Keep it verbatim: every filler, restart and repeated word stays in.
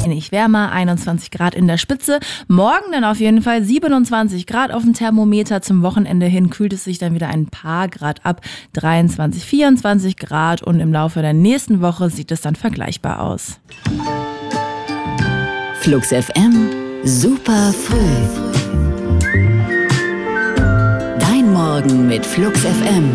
Wenig wärmer, einundzwanzig Grad in der Spitze. Morgen dann auf jeden Fall siebenundzwanzig Grad auf dem Thermometer. Zum Wochenende hin kühlt es sich dann wieder ein paar Grad ab. dreiundzwanzig, vierundzwanzig Grad und im Laufe der nächsten Woche sieht es dann vergleichbar aus. Flux F M, super früh. Dein Morgen mit Flux F M.